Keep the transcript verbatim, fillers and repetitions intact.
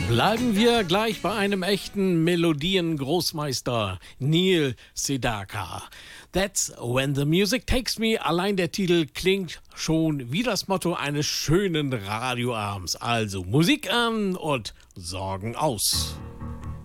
Bleiben wir gleich bei einem echten Melodien-Großmeister, Neil Sedaka. That's when the music takes me. Allein der Titel klingt schon wie das Motto eines schönen Radioabends. Also Musik an und Sorgen aus.